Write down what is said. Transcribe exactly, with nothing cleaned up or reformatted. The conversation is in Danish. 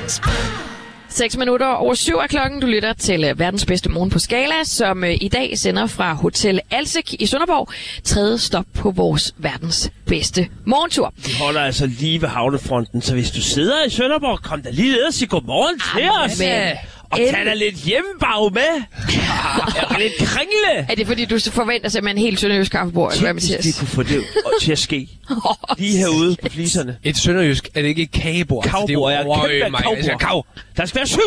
seks minutter over syv er klokken. Du lytter til uh, verdens bedste morgen på Skala, som uh, i dag sender fra Hotel Alsik i Sønderborg. Tredje stop på vores verdens bedste morgentur. Vi holder altså lige ved havnefronten, så hvis du sidder i Sønderborg, kom da lige ned og sig godmorgen til os. Men, og tag da lidt hjemmebag med. Og lidt kringle. er det fordi, du forventer simpelthen en helt sønderjysk kaffebord? Eller hvad, Hvis Mathias? de kunne få det til at ske. Lige herude på fliserne. Et sønderjysk er det ikke et kagebord? Kavbord, ja. Det er jo Kæmpe kæmpe kavbord. Der skal være syv